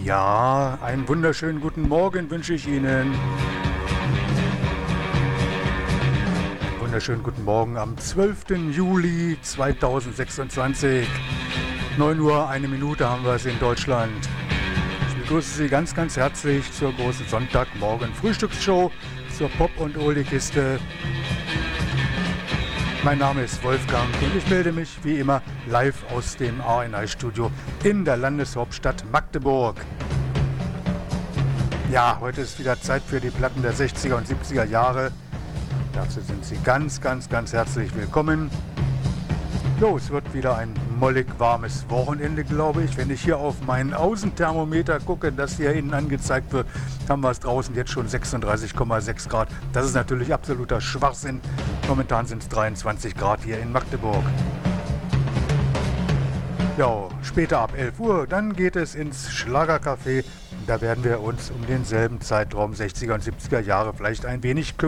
Ja, einen wunderschönen guten Morgen wünsche ich Ihnen. Einen wunderschönen guten Morgen am 12. Juli 2026. 9 Uhr, 1 Minute haben wir es in Deutschland. Ich begrüße Sie ganz, ganz herzlich zur großen Sonntagmorgen-Frühstücksshow, zur Pop- und Oldie-Kiste. Mein Name ist Wolfgang und ich melde mich wie immer live aus dem ANI-Studio in der Landeshauptstadt Magdeburg. Ja, heute ist wieder Zeit für die Platten der 60er und 70er Jahre. Dazu sind Sie ganz, ganz, ganz herzlich willkommen. Jo, es wird wieder ein mollig warmes Wochenende, glaube ich. Wenn ich hier auf meinen Außenthermometer gucke, das hier innen angezeigt wird, haben wir es draußen jetzt schon 36,6 Grad. Das ist natürlich absoluter Schwachsinn. Momentan sind es 23 Grad hier in Magdeburg. Ja, später ab 11 Uhr, dann geht es ins Schlagercafé. Da werden wir uns um denselben Zeitraum 60er und 70er Jahre vielleicht ein wenig kümmern.